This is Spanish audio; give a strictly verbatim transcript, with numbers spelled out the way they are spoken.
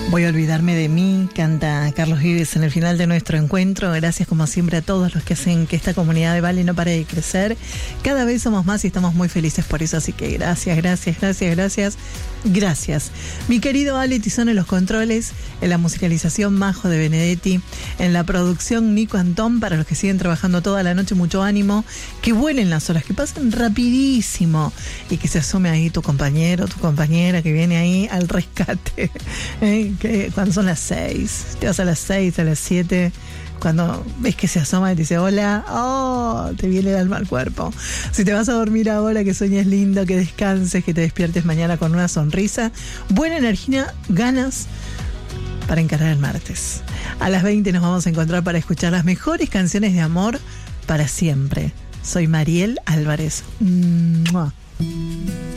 Voy a olvidarme de mí, canta Carlos Vives en el final de nuestro encuentro. Gracias como siempre a todos los que hacen que esta comunidad de Vale no pare de crecer. Cada vez somos más y estamos muy felices por eso, así que gracias, gracias, gracias, gracias, gracias. Mi querido Ale Tizón en los controles, en la musicalización Majo de Benedetti, en la producción Nico Antón, para los que siguen trabajando toda la noche, mucho ánimo, que vuelen las horas, que pasen rapidísimo y que se asome ahí tu compañero, tu compañera que viene ahí al rescate, ¿eh? Que cuando son las seis, te vas a las seis, a las siete, cuando ves que se asoma y te dice hola, oh, te viene el alma al cuerpo. Si te vas a dormir ahora, que sueñes lindo, que descanses, que te despiertes mañana con una sonrisa, buena energía, ganas para encarar el martes. A las veinte nos vamos a encontrar para escuchar las mejores canciones de amor para siempre. Soy Mariel Álvarez. ¡Mua!